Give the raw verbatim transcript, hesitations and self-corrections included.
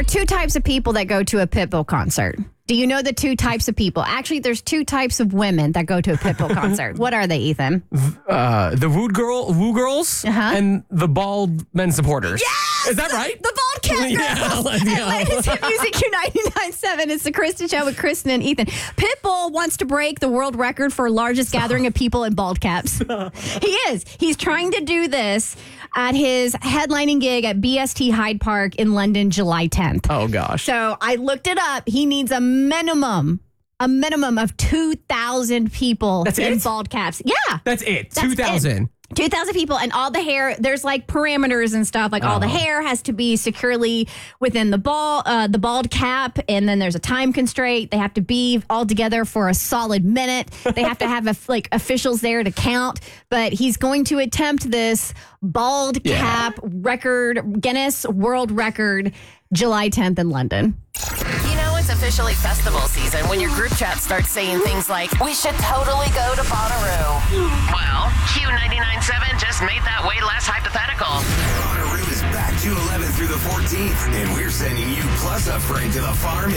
are two types of people that go to a Pitbull concert. Do you know the two types of people? Actually, there's two types of women that go to a Pitbull concert. What are they, Ethan? Uh, the Woo girl, Woo girls, Uh-huh. and the bald men supporters. Yes! Is that right? The bald cat girls. Yeah, yeah. Atlanta's Hit Music Q ninety-nine point seven. It's the Kristen Show with Kristen and Ethan. Pitbull wants to break the world record for largest gathering of people in bald caps. He is. He's trying to do this at his headlining gig at B S T Hyde Park in London, July tenth. Oh, gosh. So I looked it up. He needs a minimum, a minimum of two thousand people That's in it? bald caps. Yeah. That's it. That's two thousand. two thousand people, and all the hair, there's like parameters and stuff. Like all the Oh. hair has to be securely within the ball, uh, the bald cap, and then there's a time constraint. They have to be all together for a solid minute. They have to have a, like officials there to count. But he's going to attempt this bald Yeah. cap record, Guinness World Record, July tenth in London. You know it's officially festival season when your group chat starts saying things like, we should totally go to Bonnaroo. Well, Q ninety-nine point seven just made that way less hypothetical. Bonnaroo is back June eleventh through the fourteenth, and we're sending you plus a friend to the farm